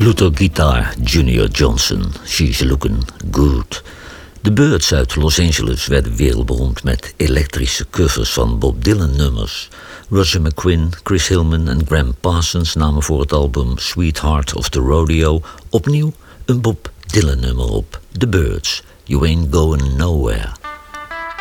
Luther Guitar Junior Johnson, She's Looking Good. De Byrds uit Los Angeles werden wereldberoemd met elektrische covers van Bob Dylan nummers. Roger McGuinn, Chris Hillman en Graham Parsons namen voor het album Sweetheart of the Rodeo opnieuw een Bob Dylan nummer op. The Byrds, You Ain't Going Nowhere.